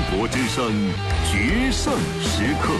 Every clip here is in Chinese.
国之声决胜时刻。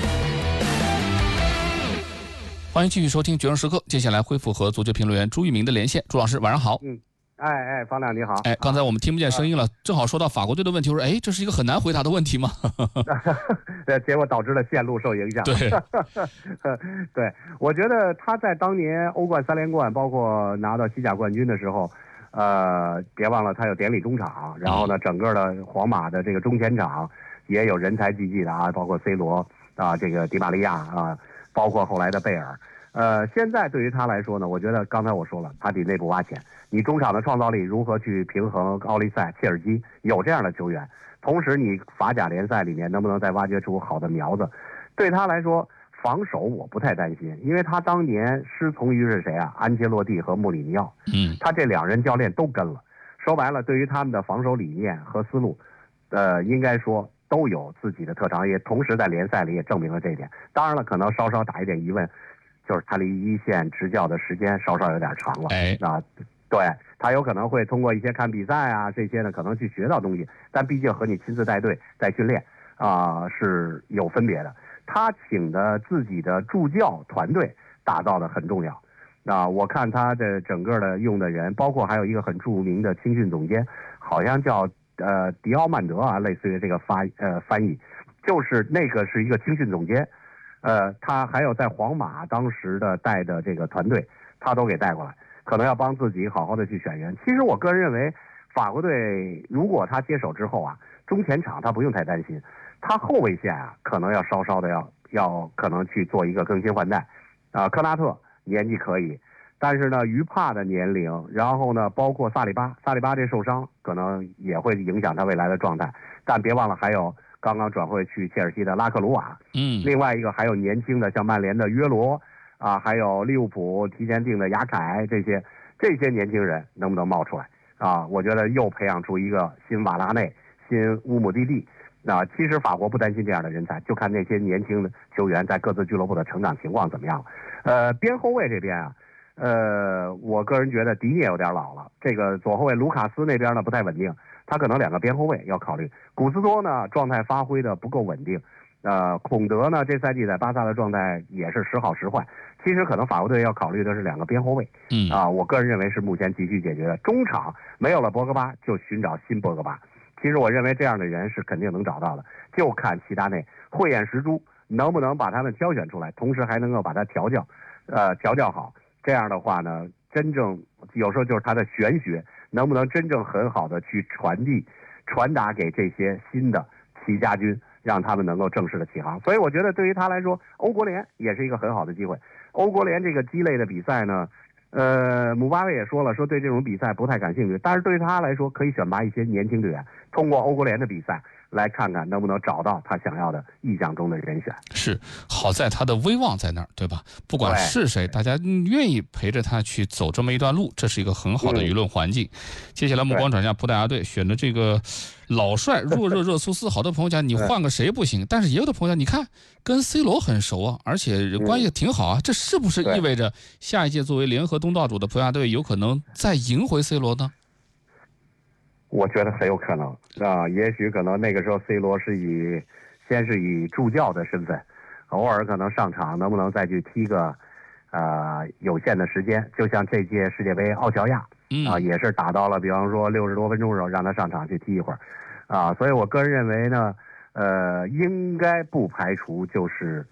欢迎继续收听《决胜时刻》，接下来恢复和足球评论员朱玉明的连线。朱老师，晚上好。 方亮你好。 刚才我们听不见声音了，正好说到法国队的问题，我说，这是一个很难回答的问题吗？ 结果导致了线路受影响。 对， 对，我觉得他在当年欧冠3连冠，包括拿到西甲冠军的时候，别忘了他有典礼中场，然后呢，整个的皇马的这个中前场也有人才济济的啊，包括 C 罗啊，这个迪玛利亚啊，包括后来的贝尔。现在对于他来说呢，我觉得刚才我说了，他得内部挖潜。你中场的创造力如何去平衡奥利赛、切尔西有这样的球员，同时你法甲联赛里面能不能再挖掘出好的苗子？对他来说，防守我不太担心，因为他当年师从于是谁啊？安切洛蒂和穆里尼奥。他这两人教练都跟了。说白了，对于他们的防守理念和思路，应该说都有自己的特长，也同时在联赛里也证明了这一点。当然了，可能稍稍打一点疑问，就是他离一线执教的时间稍稍有点长了。对，他有可能会通过一些看比赛啊这些呢，可能去学到东西，但毕竟和你亲自带队在训练是有分别的。他请的自己的助教团队打造的很重要。我看他的整个的用的人，包括还有一个很著名的青训总监，好像叫迪奥曼德啊，类似于这个翻译，就是那个是一个青训总监。他还有在皇马当时的带的这个团队，他都给带过来，可能要帮自己好好的去选人。其实我个人认为，法国队如果他接手之后啊，中前场他不用太担心，他后卫线啊可能要稍稍的要可能去做一个更新换代。科纳特年纪可以，但是呢，于帕的年龄，然后呢，包括萨里巴这受伤，可能也会影响他未来的状态。但别忘了还有刚刚转会去切尔西的拉克鲁瓦，另外一个还有年轻的像曼联的约罗啊，还有利物浦提前订的雅凯，这些年轻人能不能冒出来啊？我觉得又培养出一个新瓦拉内、新乌姆蒂蒂。其实法国不担心这样的人才，就看那些年轻的球员在各自俱乐部的成长情况怎么样了。边后卫这边啊，我个人觉得迪涅有点老了，这个左后卫卢卡斯那边呢不太稳定，他可能两个边后卫要考虑。古斯托呢状态发挥的不够稳定，孔德呢这赛季在巴萨的状态也是时好时坏。其实可能法国队要考虑的是两个边后卫，我个人认为是目前急需解决的。中场没有了博格巴，就寻找新博格巴。其实我认为这样的人是肯定能找到的，就看齐达内慧眼识珠，能不能把他们挑选出来，同时还能够把他调教好。这样的话呢，真正有时候就是他的玄学能不能真正很好的去传达给这些新的齐家军，让他们能够正式的起航。所以我觉得对于他来说，欧国联也是一个很好的机会。欧国联这个鸡肋的比赛呢，姆巴佩也说了，说对这种比赛不太感兴趣，但是对于他来说，可以选拔一些年轻队员，通过欧国联的比赛来看看能不能找到他想要的意象中的人选。 是，好在他的威望在那儿，对吧？不管是谁，大家愿意陪着他去走这么一段路，这是一个很好的舆论环境。接下来目光转向葡萄牙队，选的这个老帅热苏斯，好多朋友讲你换个谁不行，但是也有的朋友讲，你看跟 C 罗很熟啊，而且关系挺好啊，这是不是意味着下一届作为联合东道主的葡萄牙队有可能再赢回 C 罗呢？ 我觉得很有可能也许可能那个时候 C 罗先是以助教的身份，偶尔可能上场，能不能再去踢个有限的时间，就像这届世界杯奥乔亚也是打到了比方说60多分钟的时候让他上场去踢一会儿所以我个人认为呢，应该不排除就是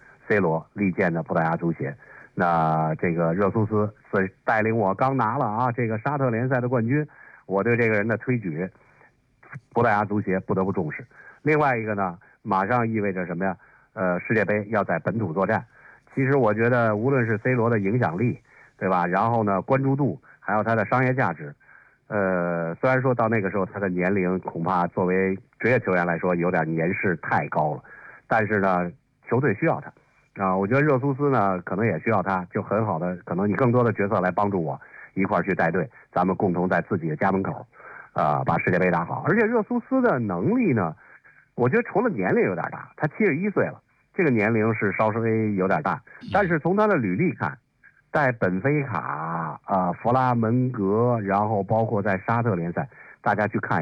C 罗力荐的葡萄牙足协。那这个热苏斯带领我刚拿了这个沙特联赛的冠军，我对这个人的推举，葡萄牙足协不得不重视。另外一个呢，马上意味着什么呀？世界杯要在本土作战。其实我觉得，无论是 C 罗的影响力，对吧？然后呢，关注度，还有他的商业价值，虽然说到那个时候他的年龄恐怕作为职业球员来说有点年事太高了，但是呢，球队需要他。我觉得热苏斯呢，可能也需要他，就很好的，可能你更多的角色来帮助我一块儿去带队，咱们共同在自己的家门口，把世界杯打好。而且热苏斯的能力呢，我觉得除了年龄有点大，他71岁了，这个年龄是稍微有点大，但是从他的履历看，在本菲卡、弗拉门戈，然后包括在沙特联赛，大家去看。